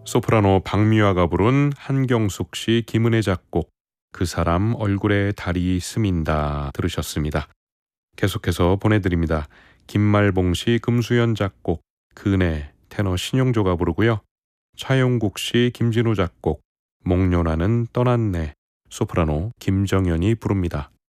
소프라노 박미화가 부른 한경숙 씨 김은혜 작곡 그 사람 얼굴에 달이 스민다 들으셨습니다. 계속해서 보내드립니다. 김말봉 씨 금수연 작곡 그네 테너 신용조가 부르고요. 차용국 씨 김진우 작곡 목련하는 떠났네 소프라노 김정연이 부릅니다.